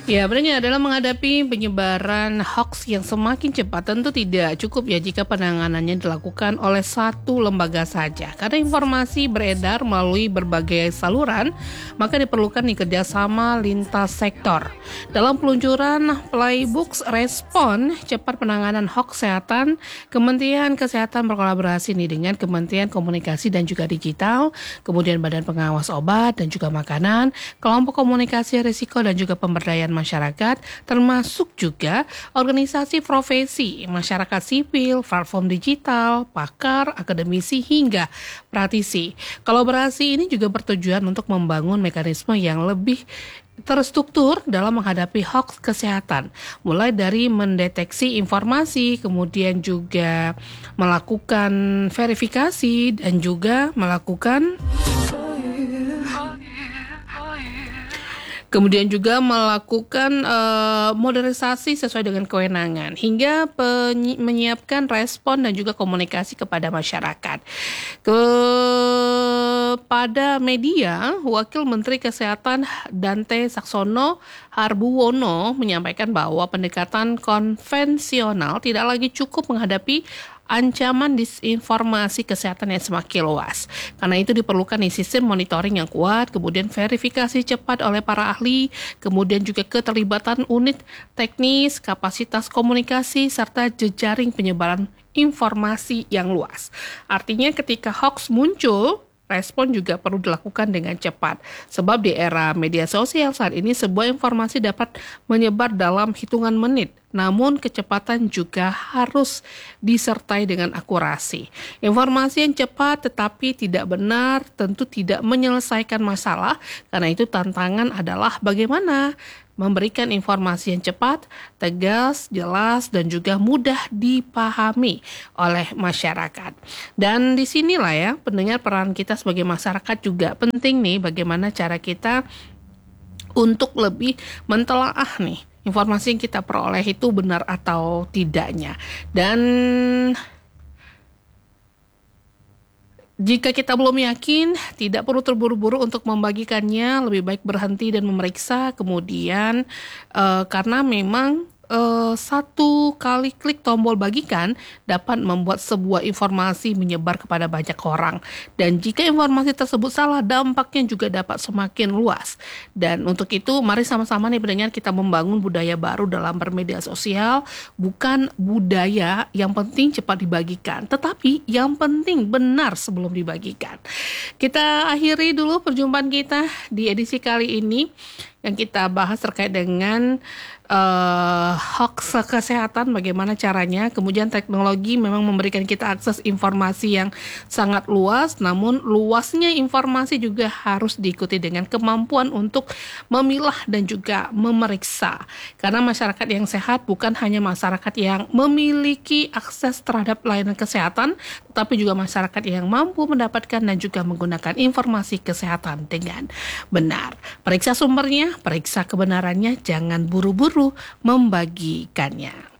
Ya, benar dalam menghadapi penyebaran hoax yang semakin cepat tentu tidak cukup ya jika penanganannya dilakukan oleh satu lembaga saja. Karena informasi beredar melalui berbagai saluran, maka diperlukan kerjasama lintas sektor. Dalam peluncuran Playbooks Respon Cepat Penanganan Hoax Kesehatan, Kementerian Kesehatan berkolaborasi dengan Kementerian Komunikasi dan juga Digital, kemudian Badan Pengawas Obat dan juga Makanan, kelompok komunikasi risiko dan juga pemberdayaan masyarakat, termasuk juga organisasi profesi, masyarakat sipil, platform digital, pakar, akademisi hingga praktisi. Kolaborasi ini juga bertujuan untuk membangun mekanisme yang lebih terstruktur dalam menghadapi hoax kesehatan, mulai dari mendeteksi informasi, kemudian juga melakukan verifikasi dan juga melakukan modernisasi sesuai dengan kewenangan hingga menyiapkan respon dan juga komunikasi kepada masyarakat. Kepada media, Wakil Menteri Kesehatan Dante Saxono Harbuwono menyampaikan bahwa pendekatan konvensional tidak lagi cukup menghadapi ancaman disinformasi kesehatan yang semakin luas. Karena itu diperlukan sistem monitoring yang kuat, kemudian verifikasi cepat oleh para ahli, kemudian juga keterlibatan unit teknis, kapasitas komunikasi, serta jejaring penyebaran informasi yang luas. Artinya ketika hoax muncul, respon juga perlu dilakukan dengan cepat. Sebab di era media sosial saat ini sebuah informasi dapat menyebar dalam hitungan menit. Namun kecepatan juga harus disertai dengan akurasi. Informasi yang cepat tetapi tidak benar tentu tidak menyelesaikan masalah. Karena itu tantangan adalah bagaimana memberikan informasi yang cepat, tegas, jelas, dan juga mudah dipahami oleh masyarakat. Dan disinilah ya pendengar, peran kita sebagai masyarakat juga penting nih, bagaimana cara kita untuk lebih mentelaah nih informasi yang kita peroleh itu benar atau tidaknya. Dan jika kita belum yakin, tidak perlu terburu-buru untuk membagikannya, lebih baik berhenti dan memeriksa kemudian karena memang satu kali klik tombol bagikan dapat membuat sebuah informasi menyebar kepada banyak orang. Dan jika informasi tersebut salah, dampaknya juga dapat semakin luas. Dan untuk itu, mari sama-sama nih pendengar kita membangun budaya baru dalam bermedia sosial. Bukan budaya yang penting cepat dibagikan, tetapi yang penting benar sebelum dibagikan. Kita akhiri dulu perjumpaan kita di edisi kali ini yang kita bahas terkait dengan hoax kesehatan, bagaimana caranya. Kemudian teknologi memang memberikan kita akses informasi yang sangat luas, namun luasnya informasi juga harus diikuti dengan kemampuan untuk memilah dan juga memeriksa. Karena masyarakat yang sehat bukan hanya masyarakat yang memiliki akses terhadap layanan kesehatan, tetapi juga masyarakat yang mampu mendapatkan dan juga menggunakan informasi kesehatan dengan benar. Periksa sumbernya, periksa kebenarannya, jangan buru-buru membagikannya.